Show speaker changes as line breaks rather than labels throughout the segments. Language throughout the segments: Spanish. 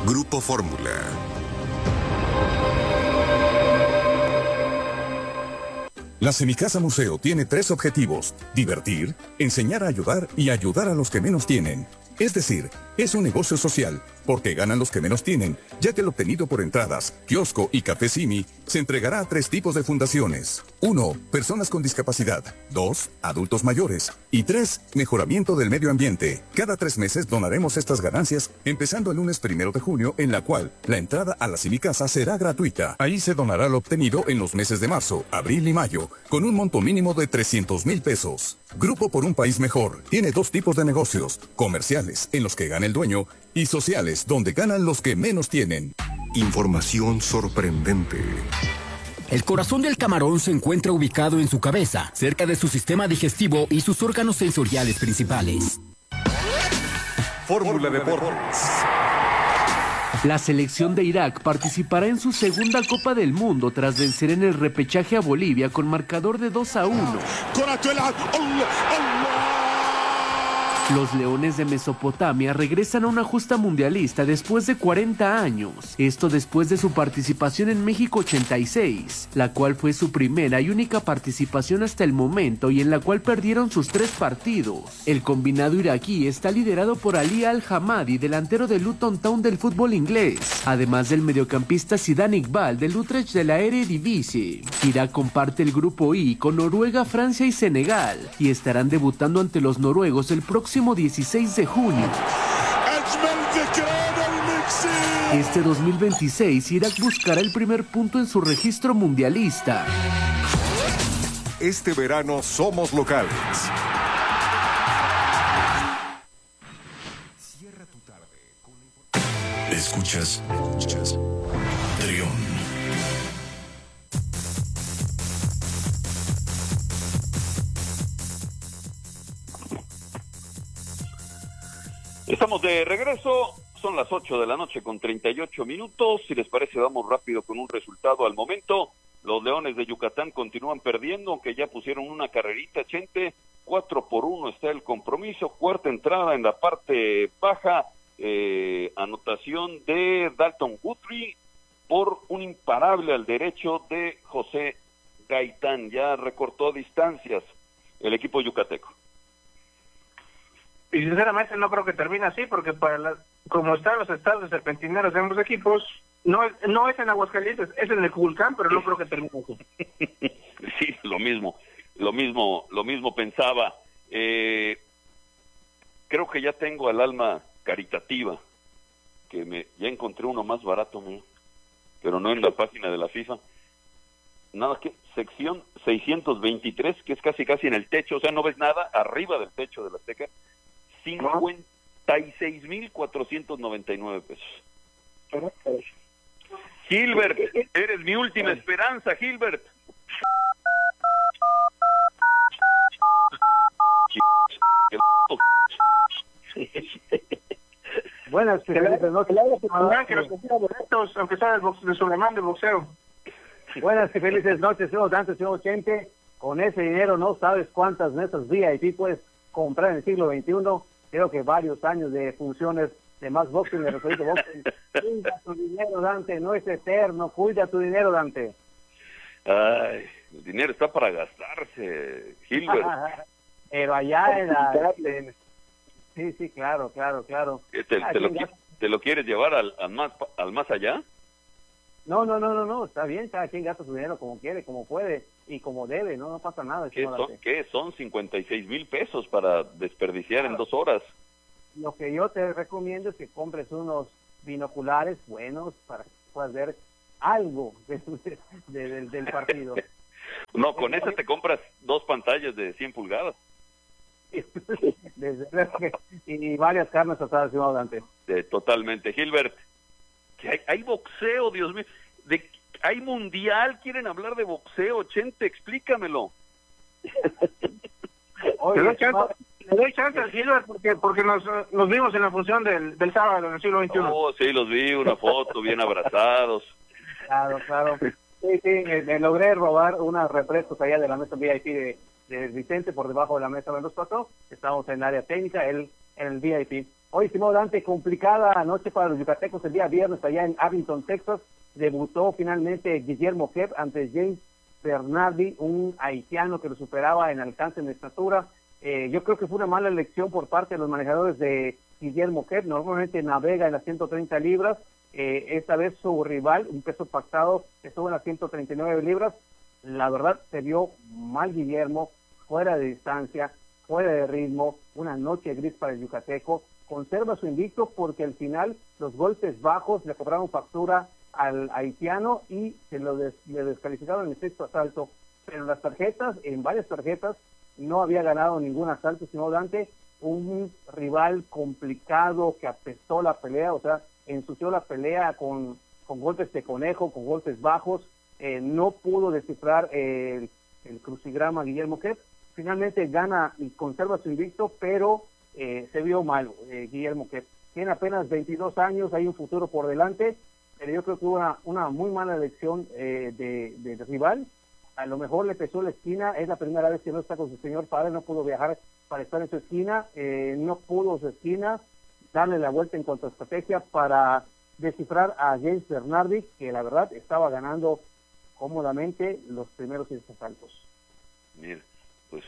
Grupo Fórmula. La Semicasa Museo tiene 3 objetivos: divertir, enseñar a ayudar y ayudar a los que menos tienen. Es decir, es un negocio social, porque ganan los que menos tienen, ya que el obtenido por entradas, kiosco y café Simi se entregará a 3 tipos de fundaciones. 1. Personas con discapacidad. 2. Adultos mayores. Y 3. Mejoramiento del medio ambiente. Cada 3 meses donaremos estas ganancias, empezando el lunes 1 de junio, en la cual la entrada a la Semicasa será gratuita. Ahí se donará lo obtenido en los meses de marzo, abril y mayo, con un monto mínimo de 300,000 pesos. Grupo por un País Mejor tiene 2 tipos de negocios: comerciales, en los que gana el dueño, y sociales, donde ganan los que menos tienen. Información sorprendente.
El corazón del camarón se encuentra ubicado en su cabeza, cerca de su sistema digestivo y sus órganos sensoriales principales.
Fórmula Deportes.
La selección de Irak participará en su segunda Copa del Mundo tras vencer en el repechaje a Bolivia con marcador de 2-1. Los Leones de Mesopotamia regresan a una justa mundialista después de 40 años. Esto después de su participación en México 86, la cual fue su primera y única participación hasta el momento y en la cual perdieron sus 3 partidos. El combinado iraquí está liderado por Ali Al-Hamadi, delantero del Luton Town del fútbol inglés, además del mediocampista Zidane Iqbal del Utrecht de la Eredivisie. Irak comparte el grupo I con Noruega, Francia y Senegal, y estarán debutando ante los noruegos el próximo 16 de junio. Este 2026, Irak buscará el primer punto en su registro mundialista.
Este verano somos locales. Cierra tu tarde con... Escuchas Trión.
Estamos de regreso, son las 8 de la noche con 38 minutos. Si les parece, vamos rápido con un resultado al momento. Los Leones de Yucatán continúan perdiendo, aunque ya pusieron una carrerita, Chente. 4-1 está el compromiso. Cuarta entrada en la parte baja. Anotación de Dalton Guthrie por un imparable al derecho de José Gaitán. Ya recortó distancias el equipo yucateco.
Y sinceramente no creo que termine así, porque como están los estados serpentineros de ambos equipos, no es en Aguascalientes, es en el Cuculcán, pero no creo que termine así.
Sí, lo mismo pensaba. Creo que ya tengo al alma caritativa, ya encontré uno más barato, pero no en la página de la FIFA. Nada que sección 623, que es casi en el techo, o sea, no ves nada arriba del techo de la Azteca. 56,499 pesos. Gilbert, eres mi última esperanza, Gilbert.
Buenas, felices noches. Aunque sea de Suleiman de boxeo.
Buenas y felices noches, señor Dante, señor Chente. Con ese dinero no sabes cuántas mesas VIP puedes comprar en el siglo XXI. Creo que varios años de funciones de más boxing, de Rosalito Boxing. Cuida tu dinero, Dante, no es eterno. Cuida tu dinero, Dante.
Ay, el dinero está para gastarse, Gilbert.
Pero allá en la... Sí, claro.
¿Te lo quieres llevar al más allá?
No, está bien, cada quien gasta su dinero como quiere, como puede y como debe, no pasa nada.
¿Qué son 56,000 pesos para desperdiciar en 2 horas?
Lo que yo te recomiendo es que compres unos binoculares buenos para que puedas ver algo del partido.
No, con eso te compras 2 pantallas de 100 pulgadas.
Y varias carnes asadas, señor Dante.
Totalmente. Gilbert, que hay boxeo, Dios mío. Hay mundial, quieren hablar de boxeo, Chente, explícamelo.
Oye, le doy chance al Gilbert porque nos vimos en la función del sábado en el siglo XXI.
Oh, sí, los vi, una foto, bien abrazados.
Claro. Sí, me logré robar unas refrescos allá de la mesa VIP de Vicente, por debajo de la mesa de los pasó. Estábamos en el área técnica, él en el VIP. Hoy, estimado Dante, complicada noche para los yucatecos el día viernes allá en Arlington, Texas. Debutó finalmente Guillermo Kep ante James Bernardi, un haitiano que lo superaba en alcance en estatura. Yo creo que fue una mala elección por parte de los manejadores de Guillermo Kep. Normalmente navega en las 130 libras. Esta vez su rival, un peso pactado, estuvo en las 139 libras. La verdad, se vio mal Guillermo, fuera de distancia, fuera de ritmo, una noche gris para el yucateco. Conserva su invicto porque al final los golpes bajos le cobraron factura al haitiano y le descalificaron en el sexto asalto. Pero las tarjetas, en varias tarjetas, no había ganado ningún asalto, sino Dante, un rival complicado que apestó la pelea, o sea, ensució la pelea con golpes de conejo, con golpes bajos. No pudo descifrar el crucigrama Guillermo Kep. Finalmente gana y conserva su invicto, pero se vio mal Guillermo Kep. Tiene apenas 22 años, hay un futuro por delante, pero yo creo que hubo una muy mala elección de rival. A lo mejor le pesó la esquina, es la primera vez que no está con su señor padre, no pudo viajar para estar en su esquina, no pudo su esquina darle la vuelta en cuanto a estrategia para descifrar a James Bernardi, que la verdad estaba ganando cómodamente los primeros 10 asaltos.
Mira, pues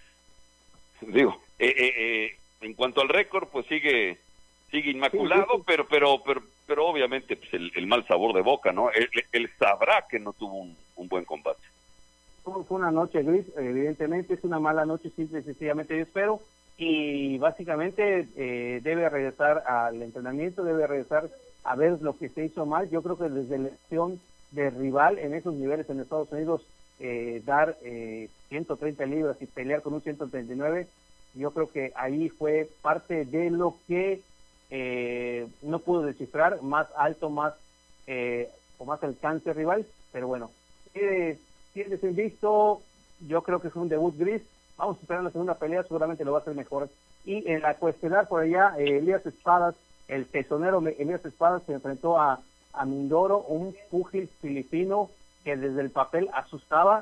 digo, en cuanto al récord, pues sigue inmaculado, sí. pero obviamente pues el mal sabor de boca, ¿no? Él sabrá que no tuvo un buen combate.
Fue una noche gris, evidentemente es una mala noche, simple y sencillamente yo espero, y básicamente debe regresar al entrenamiento, debe regresar a ver lo que se hizo mal. Yo creo que desde la elección de rival en esos niveles en Estados Unidos, dar 130 libras y pelear con un 139, yo creo que ahí fue parte de lo que no pudo descifrar, más alto, más o más alcance rival, pero bueno, tiene su invicto. Yo creo que es un debut gris. Vamos a esperar la segunda pelea, seguramente lo va a hacer mejor. Y en la cuestelar por allá, Elías Espadas, el tesonero Elías Espadas, se enfrentó a Mindoro, un púgil filipino que desde el papel asustaba.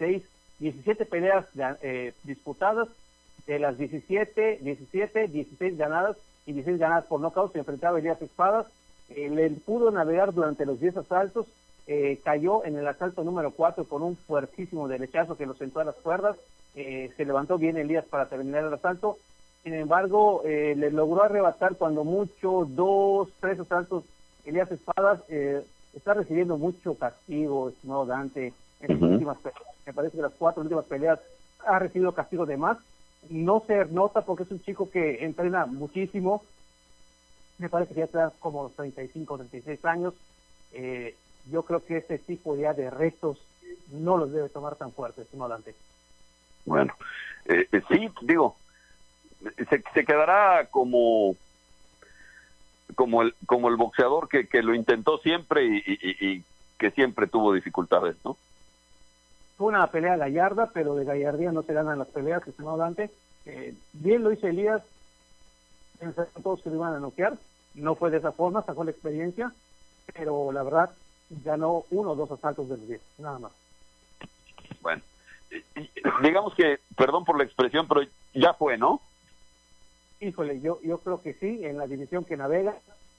17 peleas disputadas, de las 16 ganadas y 16 ganadas por nocaut. Se enfrentaba a Elías Espadas, le pudo navegar durante los 10 asaltos, cayó en el asalto número 4 con un fuertísimo derechazo que lo sentó a las cuerdas. Se levantó bien Elías para terminar el asalto. Sin embargo, le logró arrebatar cuando mucho 2, 3 asaltos. Elías Espadas está recibiendo mucho castigo, estimado Dante, en sus últimas peleas. Me parece que las 4 últimas peleas ha recibido castigo de más. No se nota porque es un chico que entrena muchísimo. Me parece que ya está como los 35, 36 años. Yo creo que este tipo ya de retos no los debe tomar tan fuertes, estimado Dante.
Bueno, sí, digo, se quedará como el boxeador que lo intentó siempre y que siempre tuvo dificultades, ¿no?
Fue una pelea gallarda, pero de gallardía no se ganan las peleas, estimado Dante. Bien lo hizo Elías, pensaron todos que lo iban a noquear, no fue de esa forma, sacó la experiencia, pero la verdad ganó 1 o 2 asaltos de los 10, nada más.
Bueno, digamos que, perdón por la expresión, pero ya fue, ¿no?
Híjole, yo creo que sí, en la división que navega,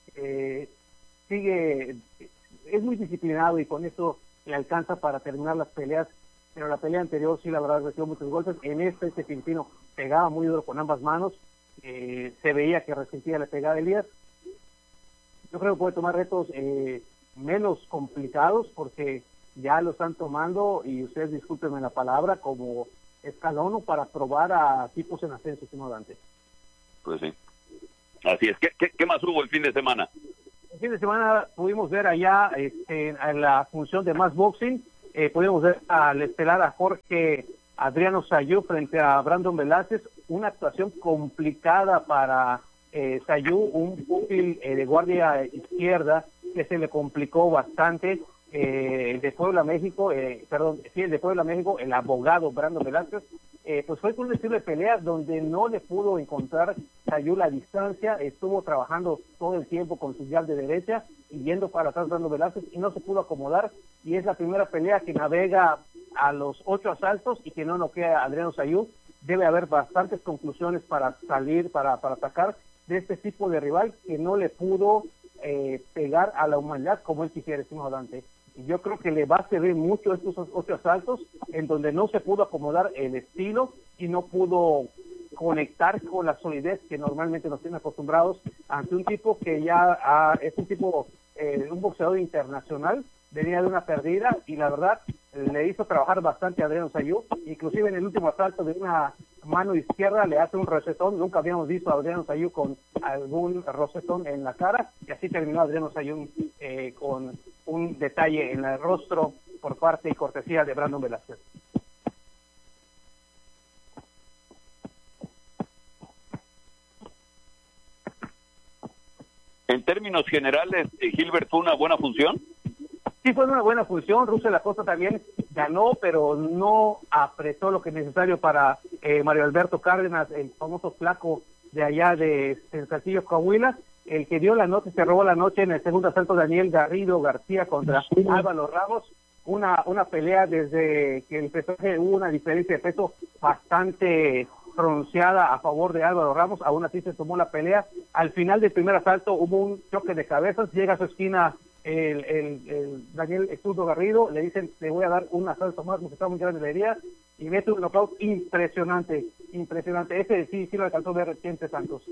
sigue, es muy disciplinado y con eso le alcanza para terminar las peleas, pero la pelea anterior sí, la verdad, recibió muchos golpes. En este filipino pegaba muy duro con ambas manos, se veía que resistía la pegada de Elías. Yo creo que puede tomar retos menos complicados porque ya lo están tomando, y ustedes discúlpenme la palabra, como escalón para probar a tipos en ascenso, estimado Dante.
Pues sí, así es. ¿Qué más hubo el fin de semana?
El fin de semana pudimos ver allá en la función de Más Boxing, pudimos ver al estelar a Jorge Adriano Sayú frente a Brandon Velázquez, una actuación complicada para Sayú, un púgil de guardia izquierda que se le complicó bastante. De Puebla, México, el de Puebla, México, el abogado Brandon Velázquez, pues fue con un estilo de pelea donde no le pudo encontrar Sayú la distancia, estuvo trabajando todo el tiempo con su jab de derecha y yendo para atrás Brandon Velázquez y no se pudo acomodar, y es la primera pelea que navega a los 8 asaltos y que no noquea a Adriano Sayú. Debe haber bastantes conclusiones para salir, para atacar, de este tipo de rival que no le pudo pegar a la humanidad como él quisiera, estimado Dante. Y yo creo que le va a servir mucho estos 8 asaltos en donde no se pudo acomodar el estilo y no pudo conectar con la solidez que normalmente nos tienen acostumbrados ante un tipo que ya es un tipo, un boxeador internacional, venía de una perdida y la verdad le hizo trabajar bastante a Adriano Sayú, inclusive en el último asalto de una mano izquierda le hace un rosetón. Nunca habíamos visto a Adriano Sayú con algún rosetón en la cara, y así terminó Adriano Sayú con un detalle en el rostro por parte y cortesía de Brandon Velázquez.
En términos generales, Gilbert, ¿fue una buena función?
Sí, fue una buena función. Russell Acosta también ganó, pero no apretó lo que es necesario para Mario Alberto Cárdenas, el famoso flaco de allá de Saltillo, Coahuila, el que dio la noche, se robó la noche en el segundo asalto. Daniel Garrido García contra Álvaro Ramos, una pelea desde que el pesaje hubo una diferencia de peso bastante pronunciada a favor de Álvaro Ramos. Aún así se tomó la pelea. Al final del primer asalto hubo un choque de cabezas, llega a su esquina el Daniel Zurdo Garrido, le dicen: te voy a dar un asalto más porque está muy grande la herida, y mete un knockout impresionante. Ese sí lo alcanzó a ver Chente Santos.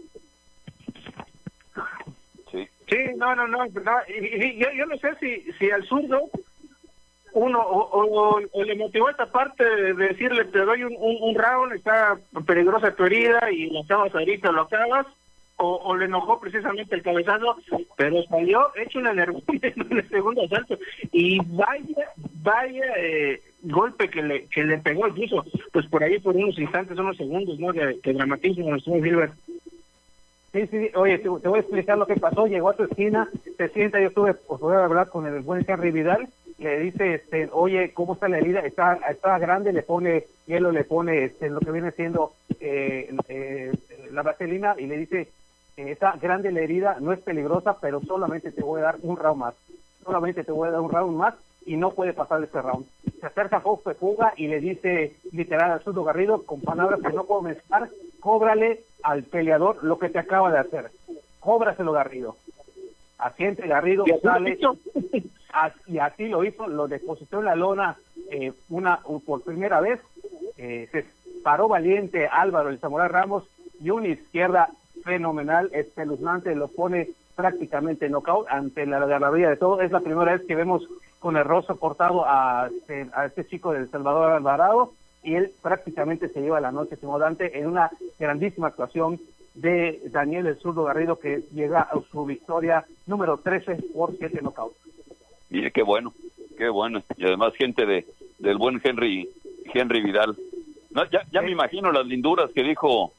Sí, no, y yo no sé si al zurdo uno o le motivó esta parte de decirle: te doy un round, está peligrosa tu herida y lo acabas ahorita, lo acabas, o le enojó precisamente el cabezazo, pero salió hecho una nerviosa en el segundo asalto, y vaya golpe que le pegó, incluso pues por ahí por unos instantes, unos segundos, ¿no? De dramatismo, el señor Gilbert.
Sí, oye, te voy a explicar lo que pasó. Llegó a su esquina, se sienta, yo estuve por hablar con el buen Henry Vidal, le dice, oye, ¿cómo está la herida? Está grande, le pone hielo, le pone lo que viene siendo la vaselina, y le dice: está grande la herida, no es peligrosa, pero solamente te voy a dar un round más, y no puede pasar este round. Se acerca Fausto Fuga y le dice literal al Zurdo Garrido, con palabras que no puedo mezclar: cóbrale al peleador lo que te acaba de hacer, cóbraselo, Garrido. Asiente Garrido, sale, y así lo hizo, lo depositó en la lona por primera vez. Se paró valiente Álvaro el Samurai Ramos, y una izquierda fenomenal, espeluznante, lo pone prácticamente knockout ante la garabía de todo. Es la primera vez que vemos con el rostro cortado a este chico del Salvador Alvarado, y él prácticamente se lleva la noche, estimado Dante, en una grandísima actuación de Daniel el Zurdo Garrido, que llega a su victoria número 13 por 7 knockouts.
Mire, qué bueno, y además gente del buen Henry Vidal. No, ya me imagino las linduras que dijo.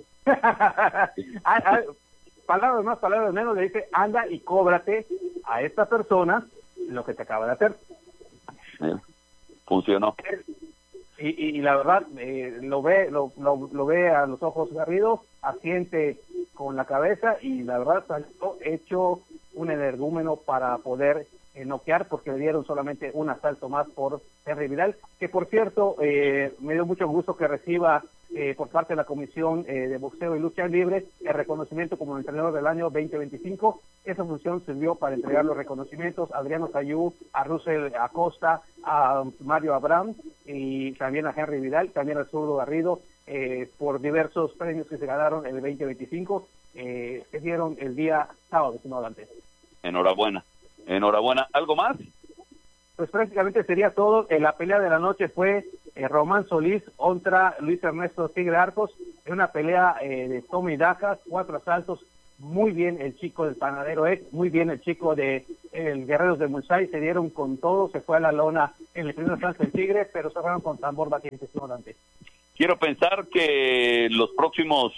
Palabras más, palabras menos, le dice: anda y cóbrate a esta persona lo que te acaba de hacer.
Funcionó.
Y la verdad, lo ve a los ojos Garrido, asiente con la cabeza, y la verdad salió hecho un energúmeno para poder noquear, porque le dieron solamente un asalto más por Henry Vidal, que por cierto me dio mucho gusto que reciba por parte de la Comisión de Boxeo y Lucha Libre el reconocimiento como entrenador del año 2025. Esa función sirvió para entregar los reconocimientos a Adriano Sayú, a Russell Acosta, a Mario Abraham, y también a Henry Vidal, también al Zurdo Garrido, por diversos premios que se ganaron en el 2025, se dieron el día sábado, estimado Dante.
Enhorabuena. ¿Algo más?
Pues prácticamente sería todo. La pelea de la noche fue Román Solís contra Luis Ernesto Tigre Arcos, en una pelea de toma y daca, 4 asaltos. Muy bien el chico del Panadero muy bien el chico de el Guerreros de Mulsay, se dieron con todo, se fue a la lona en el primer asalto el Tigre, pero cerraron con tambor batiente, Dante.
Quiero pensar que los próximos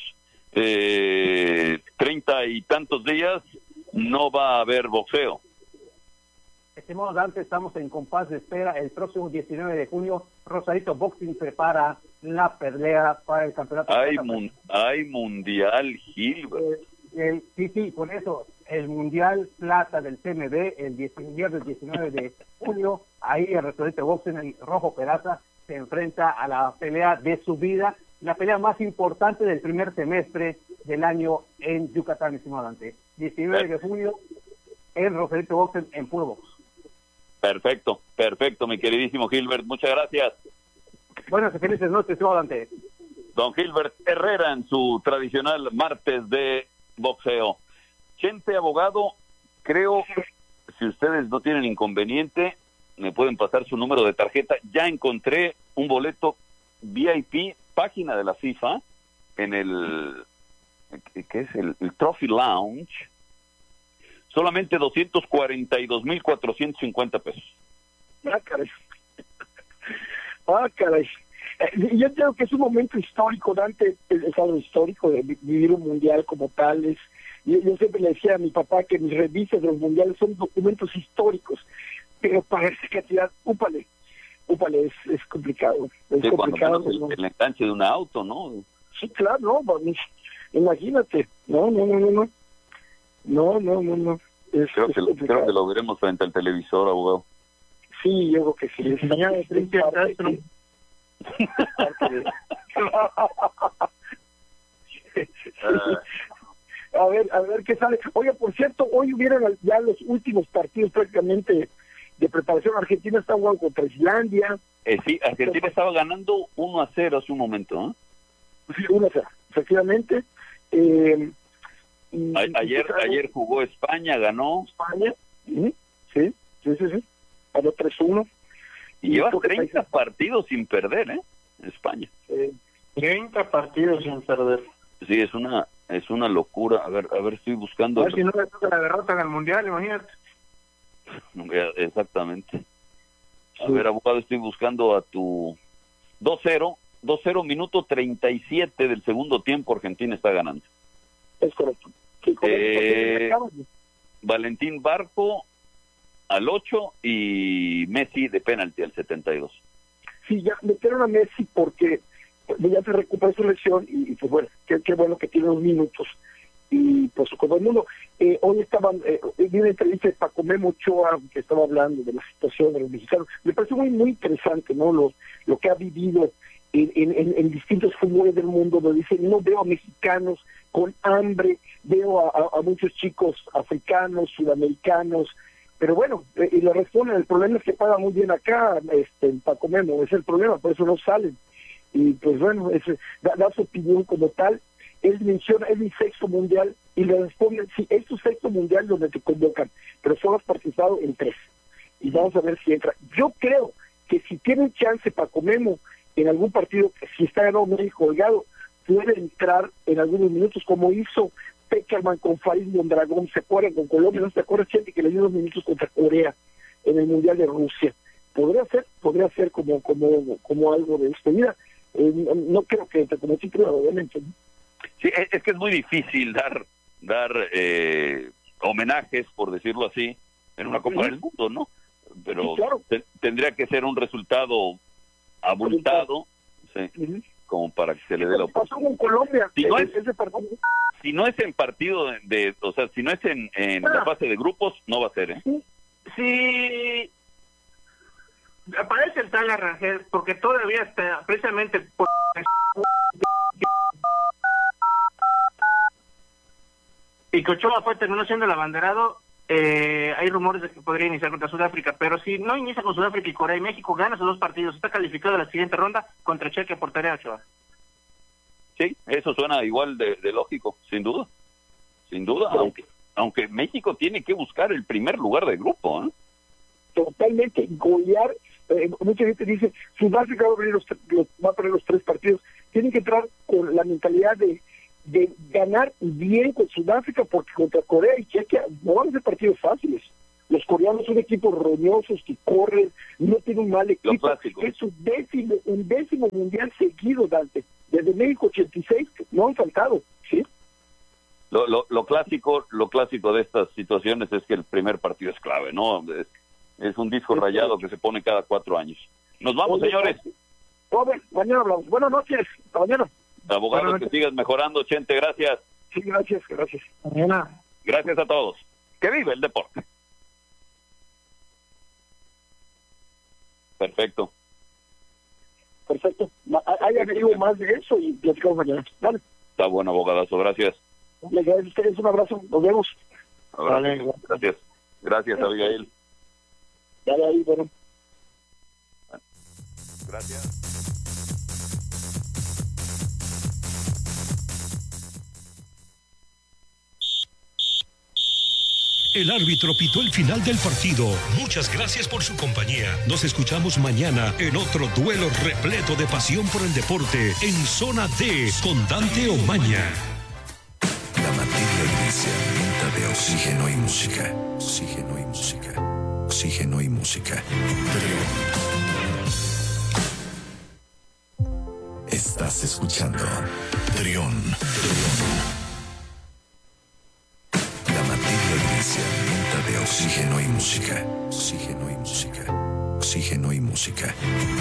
30 y tantos días no va a haber boxeo.
Estimado Dante, estamos en compás de espera. El próximo 19 de junio, Rosarito Boxing prepara la pelea para el campeonato.
Hay mundial, Gilbert.
Sí, por eso, el mundial plata del CMB, el viernes 19 de junio, ahí el Rosarito Boxing, el Rojo Peraza, se enfrenta a la pelea de su vida, la pelea más importante del primer semestre del año en Yucatán, estimado Dante. 19 de junio en Rosarito Boxing en Puro Box.
Perfecto, perfecto, mi queridísimo Gilbert, muchas gracias.
Buenas y felices noches, estimado Dante.
Don Gilbert Herrera en su tradicional martes de boxeo. Chente, abogado, creo, si ustedes no tienen inconveniente, me pueden pasar su número de tarjeta. Ya encontré un boleto VIP, página de la FIFA, en el, ¿qué es? El Trophy Lounge. Solamente 242,450 pesos.
Ah, caray. Ah, caray. Yo creo que es un momento histórico, Dante, es algo histórico de vivir un mundial como tal. Yo siempre le decía a mi papá que mis revistas de los mundiales son documentos históricos, pero para esa cantidad, úpale, es complicado. Es
sí,
complicado.
Cuando el enganche de un auto, ¿no?
Sí, claro, no, imagínate. No.
Creo que lo veremos frente al televisor, abogado.
Sí, yo creo que sí.
Mañana es 30 Castro.
A ver qué sale. Oye, por cierto, hoy hubieron ya los últimos partidos prácticamente de preparación. Argentina está jugando contra Islandia.
Sí, Argentina estaba ganando 1-0 hace un momento, ¿no?
Sí, 1-0, efectivamente.
Ayer jugó España, ganó.
España, sí. Ganó 3-1.
Y lleva 30 partidos sin perder, España.
30 partidos sin perder.
Sí, es una locura. A ver, estoy buscando.
A ver si no le toca la derrota en el Mundial, imagínate.
Exactamente. A ver, abogado, estoy buscando a tu 2-0, minuto 37 del segundo tiempo, Argentina está ganando.
Es correcto. Sí,
Valentín Barco al 8 y Messi de penalti al 72.
Sí, ya metieron a Messi porque ya se recuperó su lesión y pues bueno, qué bueno que tiene 2 minutos. Y pues con todo el mundo, hoy estaban, vi una entrevista de Paco Memo Ochoa, que estaba hablando de la situación de los mexicanos. Me pareció muy interesante, ¿no? Lo que ha vivido en distintos fútboles del mundo, donde dice, no veo a mexicanos con hambre, veo a muchos chicos africanos, sudamericanos, pero bueno, y le responden, el problema es que paga muy bien acá, el Paco Memo, ese es el problema, por eso no salen. Y pues bueno, da su opinión como tal. Él menciona, es mi sexto mundial, y le responden, sí, es tu sexto mundial donde te convocan, pero solo has participado en 3. Y vamos a ver si entra. Yo creo que si tienen chance Paco Memo en algún partido, que si está ganado México Delgado, puede entrar en algunos minutos, como hizo Peckerman con Farid Mondragón, ¿se acuerdan? Con Colombia, ¿no se acuerdan? Gente que le dio 2 minutos contra Corea en el Mundial de Rusia. Podría ser como algo de esto. Mira, no creo que entre como título, obviamente, ¿no?
Sí, es que es muy difícil dar homenajes, por decirlo así, en una Copa del Mundo, ¿no? Pero
sí, claro.
Tendría que ser un resultado abultado, sí, como para que se le dé la
oportunidad. Pasó con Colombia.
Si no es en partido o sea, si no es en la fase de grupos, no va a ser,
Sí. Aparece el tal Arrangel, porque todavía está, precisamente por y que Ochoa terminó siendo el abanderado. Hay rumores de que podría iniciar contra Sudáfrica, pero si no inicia con Sudáfrica y Corea y México gana esos 2 partidos, está calificado a la siguiente ronda contra Cheque por tarea Ochoa.
Sí, eso suena igual de lógico, sin duda, aunque México tiene que buscar el primer lugar de grupo,
Totalmente, golear. Mucha gente dice, Sudáfrica va a perder los 3 partidos. Tienen que entrar con la mentalidad de ganar bien con Sudáfrica, porque contra Corea y Chequia no van a ser partidos fáciles. Los coreanos son equipos roñosos que corren, no tienen un mal equipo. Es un décimo mundial seguido, Dante. Desde México 86 no han faltado, ¿sí?
Lo clásico de estas situaciones es que el primer partido es clave, ¿no? Es un disco rayado que se pone cada 4 años. Nos vamos, señores.
Mañana hablamos. Buenas noches. Hasta mañana.
Abogado, que sigas mejorando, Chente, gracias.
Sí, gracias.
Mañana.
Gracias a todos. Que vive el deporte. Perfecto.
Hay averiguo más de eso y platicamos mañana. Vale.
Está bueno, abogadazo, gracias.
Le agradezco a ustedes, un abrazo, nos vemos.
Vale, gracias. Gracias, Abigail.
Dale ahí, bueno.
Gracias.
El árbitro pitó el final del partido. Muchas gracias por su compañía. Nos escuchamos mañana en otro duelo repleto de pasión por el deporte en Zona D con Dante Omaña.
La materia gris se alimenta de oxígeno y música. Oxígeno y música. Oxígeno y música. Trión. Estás escuchando Trión. La materia gris se alimenta de oxígeno y música. Oxígeno y música. Oxígeno y música.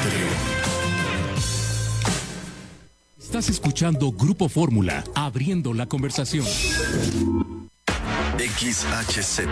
Estás escuchando Grupo Fórmula, abriendo la conversación.
XHZ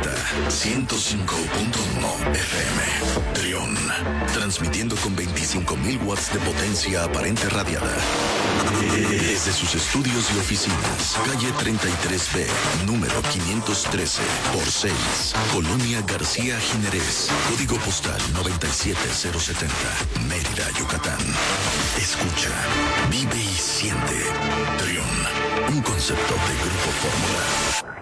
105.1 FM Trión, transmitiendo con 25.000 watts de potencia aparente radiada desde sus estudios y oficinas, calle 33B, número 513 por 6, Colonia García Jiménez, código postal 97070, Mérida, Yucatán. Escucha, vive y siente Trión, un concepto de Grupo Fórmula.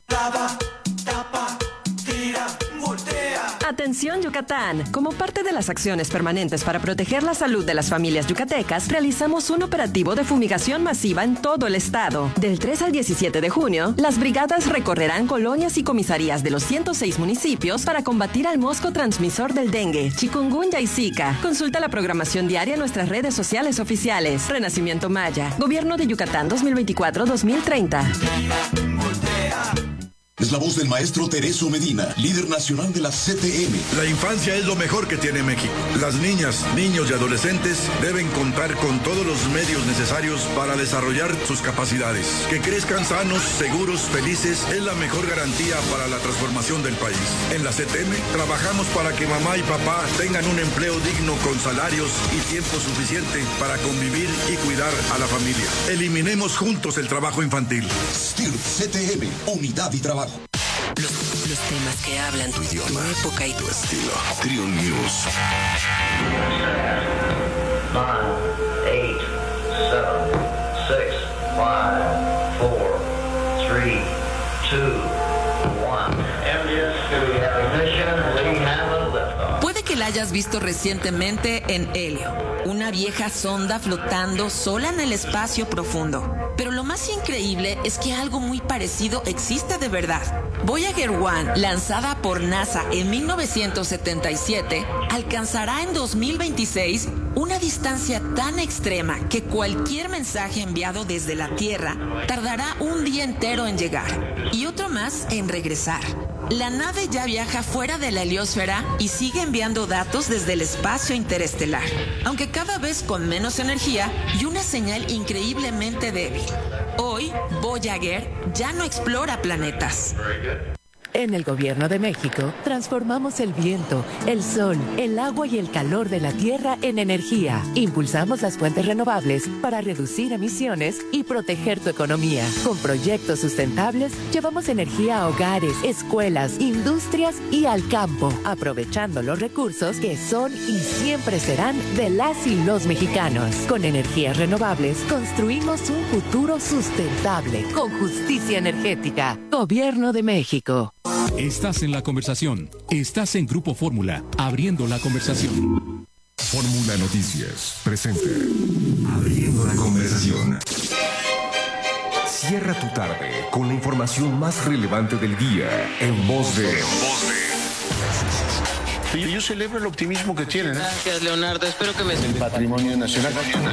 Tapa, tira, voltea.
Atención Yucatán, como parte de las acciones permanentes para proteger la salud de las familias yucatecas, realizamos un operativo de fumigación masiva en todo el estado. Del 3 al 17 de junio, las brigadas recorrerán colonias y comisarías de los 106 municipios para combatir al mosco transmisor del dengue, chikungunya y zika. Consulta la programación diaria en nuestras redes sociales oficiales. Renacimiento Maya, Gobierno de Yucatán 2024-2030.
Es la voz del maestro Tereso Medina, líder nacional de la CTM.
La infancia es lo mejor que tiene México. Las niñas, niños y adolescentes deben contar con todos los medios necesarios para desarrollar sus capacidades. Que crezcan sanos, seguros, felices es la mejor garantía para la transformación del país. En la CTM trabajamos para que mamá y papá tengan un empleo digno con salarios y tiempo suficiente para convivir y cuidar a la familia. Eliminemos juntos el trabajo infantil.
STIRP CTM, unidad y trabajo.
Los temas que hablan
tu idioma,
tu época y
tu estilo. Trión News.
9, 8, 7, 6, 5, 4, 3, 2, 1. Engines to ignition. We have a liftoff.
Puede que la hayas visto recientemente en Helio, una vieja sonda flotando sola en el espacio profundo. Pero lo más increíble es que algo muy parecido existe de verdad. Voyager 1, lanzada por NASA en 1977, alcanzará en 2026 una distancia tan extrema que cualquier mensaje enviado desde la Tierra tardará un día entero en llegar y otro más en regresar. La nave ya viaja fuera de la heliosfera y sigue enviando datos desde el espacio interestelar, aunque cada vez con menos energía y una señal increíblemente débil. Hoy, Voyager ya no explora planetas.
En el Gobierno de México, transformamos el viento, el sol, el agua y el calor de la tierra en energía. Impulsamos las fuentes renovables para reducir emisiones y proteger tu economía. Con proyectos sustentables, llevamos energía a hogares, escuelas, industrias y al campo, aprovechando los recursos que son y siempre serán de las y los mexicanos. Con energías renovables, construimos un futuro sustentable, con justicia energética. Gobierno de México.
Estás en la conversación. Estás en Grupo Fórmula, abriendo la conversación.
Fórmula Noticias presenta Abriendo la conversación. Cierra tu tarde con la información más relevante del día en voz de...
Yo celebro el optimismo que tienen.
Gracias, Leonardo. Espero que me...
El patrimonio nacional.